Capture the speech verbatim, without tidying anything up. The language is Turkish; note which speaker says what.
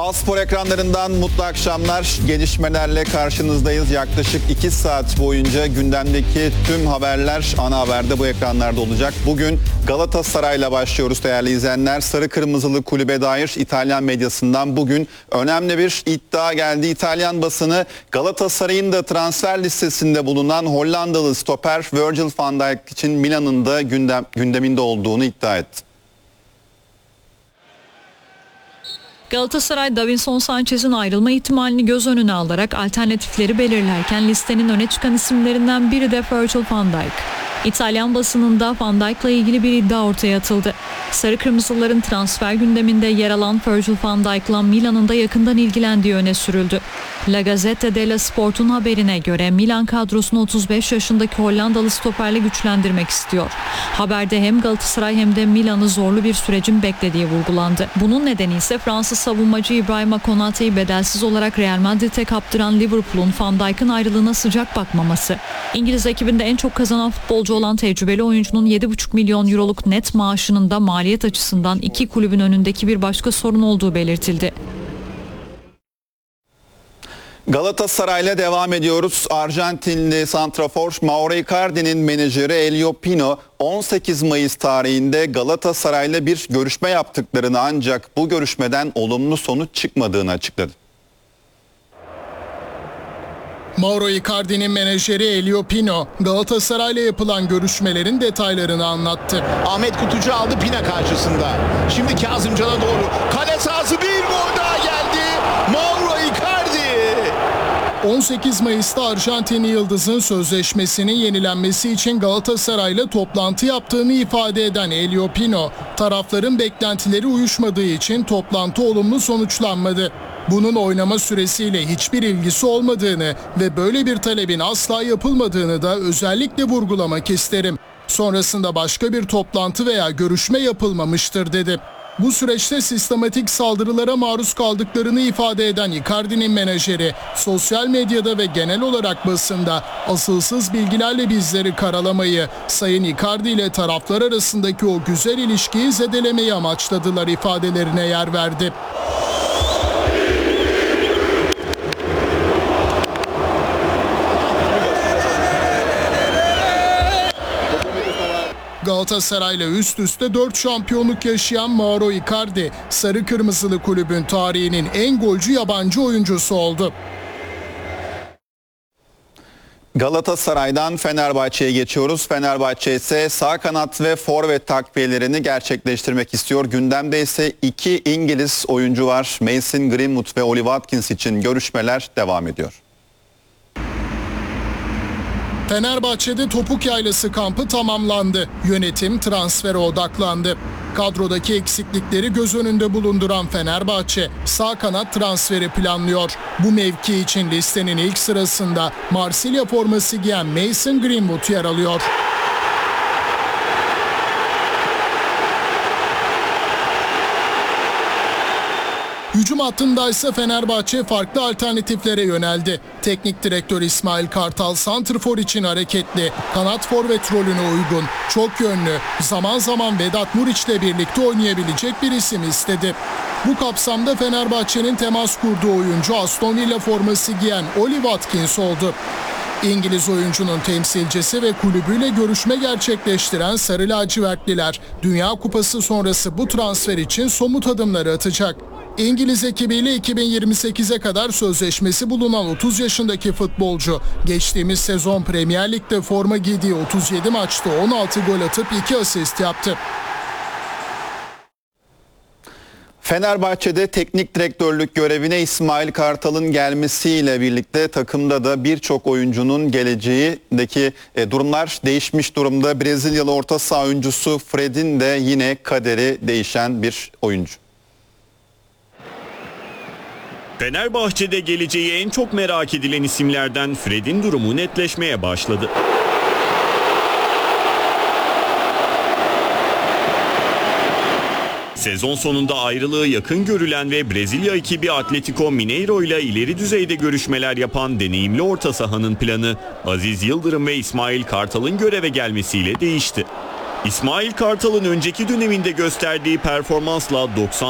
Speaker 1: Al Spor ekranlarından mutlu akşamlar. Gelişmelerle karşınızdayız. Yaklaşık iki saat boyunca gündemdeki tüm haberler ana haberde bu ekranlarda olacak. Bugün Galatasaray'la başlıyoruz değerli izleyenler. Sarı Kırmızılı kulübe dair İtalyan medyasından bugün önemli bir iddia geldi. İtalyan basını Galatasaray'ın da transfer listesinde bulunan Hollandalı stoper Virgil van Dijk için Milan'ın da gündem, gündeminde olduğunu iddia etti.
Speaker 2: Galatasaray, Davinson Sanchez'in ayrılma ihtimalini göz önüne alarak alternatifleri belirlerken listenin öne çıkan isimlerinden biri de Virgil van Dijk. İtalyan basınında Van Dijk'la ilgili bir iddia ortaya atıldı. Sarı Kırmızıların transfer gündeminde yer alan Virgil van Dijk'la Milan'ın da yakından ilgilendiği öne sürüldü. La Gazzetta dello Sport'un haberine göre Milan kadrosunu otuz beş yaşındaki Hollandalı stoperle güçlendirmek istiyor. Haberde hem Galatasaray hem de Milan'ı zorlu bir sürecin beklediği vurgulandı. Bunun nedeni ise Fransız savunmacı İbrahima Konaté'yi bedelsiz olarak Real Madrid'e kaptıran Liverpool'un Van Dijk'ın ayrılığına sıcak bakmaması. İngiliz ekibinde en çok kazanan futbolcu olan tecrübeli oyuncunun yedi buçuk milyon euroluk net maaşının da maliyet açısından iki kulübün önündeki bir başka sorun olduğu belirtildi.
Speaker 1: Galatasaray'la devam ediyoruz. Arjantinli santrafor Mauro Icardi'nin menajeri Elio Pino on sekiz Mayıs tarihinde Galatasaray'la bir görüşme yaptıklarını ancak bu görüşmeden olumlu sonuç çıkmadığını açıkladı.
Speaker 3: Mauro Icardi'nin menajeri Elio Pino, Galatasaray'la yapılan görüşmelerin detaylarını anlattı.
Speaker 4: Ahmet Kutucu aldı Pina karşısında. Şimdi Kazımcan'a doğru. Kale sahası bir gol daha geldi. Mauro Icardi.
Speaker 3: on sekiz Mayıs'ta Arjantinli Yıldız'ın sözleşmesinin yenilenmesi için Galatasaray'la toplantı yaptığını ifade eden Elio Pino, tarafların beklentileri uyuşmadığı için toplantı olumlu sonuçlanmadı. Bunun oynama süresiyle hiçbir ilgisi olmadığını ve böyle bir talebin asla yapılmadığını da özellikle vurgulamak isterim. Sonrasında başka bir toplantı veya görüşme yapılmamıştır dedi. Bu süreçte sistematik saldırılara maruz kaldıklarını ifade eden Icardi'nin menajeri, sosyal medyada ve genel olarak basında asılsız bilgilerle bizleri karalamayı, Sayın Icardi ile taraflar arasındaki o güzel ilişkiyi zedelemeyi amaçladılar ifadelerine yer verdi. Galatasaray'la üst üste dört şampiyonluk yaşayan Mauro Icardi, Sarı Kırmızılı kulübün tarihinin en golcü yabancı oyuncusu oldu.
Speaker 1: Galatasaray'dan Fenerbahçe'ye geçiyoruz. Fenerbahçe ise sağ kanat ve forvet takviyelerini gerçekleştirmek istiyor. Gündemde ise iki İngiliz oyuncu var. Mason Greenwood ve Oli Watkins için görüşmeler devam ediyor.
Speaker 3: Fenerbahçe'de topuk yaylası kampı tamamlandı. Yönetim transfere odaklandı. Kadrodaki eksiklikleri göz önünde bulunduran Fenerbahçe sağ kanat transferi planlıyor. Bu mevki için listenin ilk sırasında Marsilya forması giyen Mason Greenwood yer alıyor. Hücum hattında ise Fenerbahçe farklı alternatiflere yöneldi. Teknik direktör İsmail Kartal santrfor için hareketli, kanat forvet rolüne uygun, çok yönlü, zaman zaman Vedat Muriç'le birlikte oynayabilecek bir isim istedi. Bu kapsamda Fenerbahçe'nin temas kurduğu oyuncu Aston Villa forması giyen Oli Watkins oldu. İngiliz oyuncunun temsilcisi ve kulübüyle görüşme gerçekleştiren Sarı Lacivertliler, Dünya Kupası sonrası bu transfer için somut adımları atacak. İngiliz ekibiyle iki bin yirmi sekize kadar sözleşmesi bulunan otuz yaşındaki futbolcu, geçtiğimiz sezon Premier Lig'de forma giydiği otuz yedi maçta on altı gol atıp iki asist yaptı.
Speaker 1: Fenerbahçe'de teknik direktörlük görevine İsmail Kartal'ın gelmesiyle birlikte takımda da birçok oyuncunun geleceğindeki e, durumlar değişmiş durumda. Brezilyalı orta saha oyuncusu Fred'in de yine kaderi değişen bir oyuncu.
Speaker 5: Fenerbahçe'de geleceği en çok merak edilen isimlerden Fred'in durumu netleşmeye başladı. Sezon sonunda ayrılığı yakın görülen ve Brezilya ekibi Atletico Mineiro ile ileri düzeyde görüşmeler yapan deneyimli orta sahanın planı Aziz Yıldırım ve İsmail Kartal'ın göreve gelmesiyle değişti. İsmail Kartal'ın önceki döneminde gösterdiği performansla doksan